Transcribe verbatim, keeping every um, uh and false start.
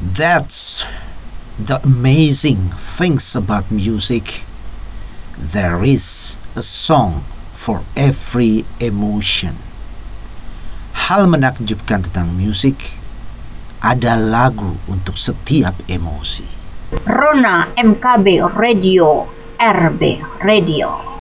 That's the amazing things about music. There is a song for every emotion. Hal menakjubkan tentang musik, ada lagu untuk setiap emosi. Rona M K B Radio, R B Radio.